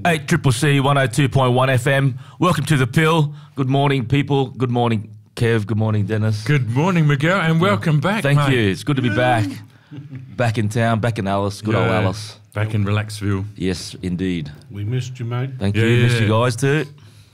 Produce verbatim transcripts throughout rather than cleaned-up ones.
eight Triple C one oh two point one F M. Welcome to The Pill. Good morning, people. Good morning, Kev. Good morning, Dennis. Good morning, Miguel, and welcome back, Thank mate. you. It's good to be back. Back in town, back in Alice. Good old Yeah, Alice. Back in Relaxville. Yes, indeed. We missed you, mate. Thank Yeah, you. yeah, Missed you yeah. guys too.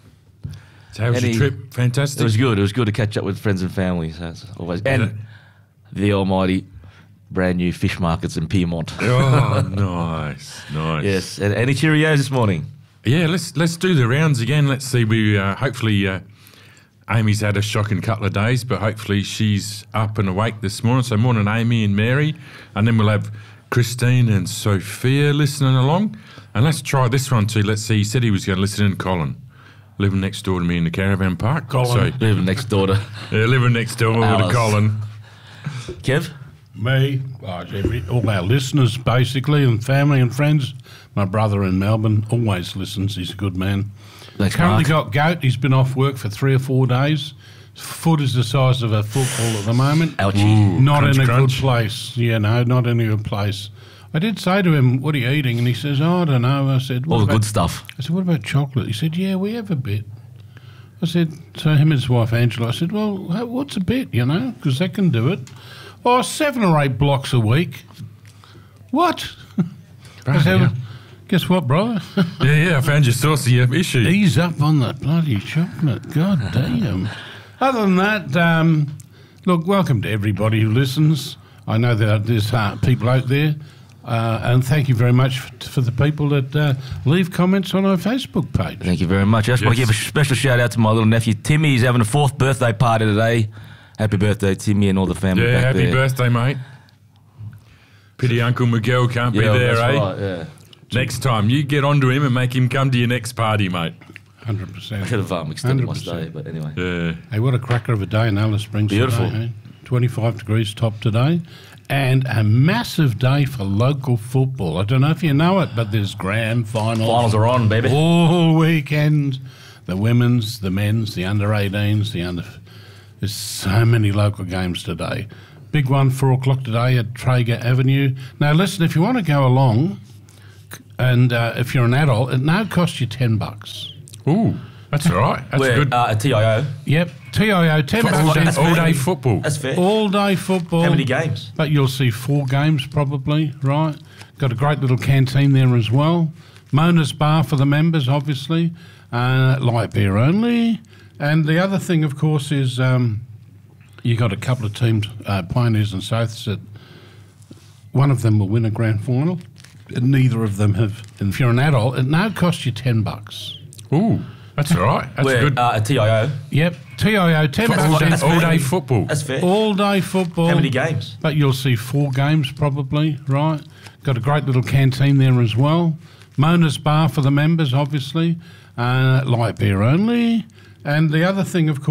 So how was Any- your trip? Fantastic. It was good. It was good to catch up with friends and family. So it's always and Yeah. the almighty brand new fish markets in Piedmont. Oh, nice, nice. Yes. And any Cheerios this morning? Yeah, let's let's do the rounds again. Let's see. We uh, hopefully uh, Amy's had a shocking couple of days, but hopefully she's up and awake this morning. So morning, Amy and Mary, and then we'll have Christine and Sophia listening along. And let's try this one too. Let's see. He said he was going to listen in. Colin, living next door to me in the caravan park. Colin. So, Living next door to yeah, living next door to Alice. Colin. Kev. Me, oh, every, all our listeners, basically, and family and friends. My brother in Melbourne always listens. He's a good man. Thanks, Currently Mark. got gout. He's been off work for three or four days. His foot is the size of a football at the moment. Ouchie. Not crunch, in a crunch. good place. Yeah, no, not in a good place. I did say to him, what are you eating? And he says, oh, I don't know. I said, what All the about, good stuff. I said, what about chocolate? He said, yeah, we have a bit. I said, so him and his wife Angela, I said, well, how- what's a bit, you know, because they can do it. Oh, seven or eight blocks a week. What? I said, yeah. guess what, brother? Yeah, yeah, I found your source of your issue. Ease up on that bloody chocolate. God damn. Other than that, um, look, welcome to everybody who listens. I know that there's uh, people out there. Uh, and thank you very much for, for the people that uh, leave comments on our Facebook page. Thank you very much. I just want to Yes. give a special shout out to my little nephew Timmy. He's having a fourth birthday party today. Happy birthday, Timmy, and all the family Yeah, back happy there. birthday, mate. Pity Uncle Miguel can't Yeah, be there, that's eh? right, yeah. Next time, you get onto him and make him come to your next party, mate. one hundred percent. I should have um, extended my one hundred stay, percent. but anyway. Yeah. Hey, what a cracker of a day in Alice Springs Beautiful. today, hey? twenty-five degrees top today. And a massive day for local football. I don't know if you know it, but there's grand finals. Finals are on, baby. All weekend. The women's, the men's, the under eighteens, the under... There's so many local games today. Big one, four o'clock today at Traeger Avenue. Now, listen, if you want to go along, and uh, if you're an adult, it now costs you ten bucks. Ooh, that's all right. That's We're good. uh, at T I O. Yep, T I O, ten That's bucks. fine, in. that's All fair. day football. That's fair. All day football. How many games? But you'll see four games probably, right? Got a great little canteen there as well. Mona's Bar for the members, obviously. Uh, light beer only. And the other thing, of course, is um, you got a couple of teams, uh, Pioneers and Souths, that one of them will win a grand final. And neither of them have. And if you're an adult, it now costs you ten bucks. Ooh, that's all right. That's We're good. uh, at T I O. Yep, T I O, ten all bucks. day, that's all fair. day football. That's fair. All day football. How many games? But you'll see four games probably, right? Got a great little canteen there as well. Mona's Bar for the members, obviously. Uh, light beer only. And the other thing, of course,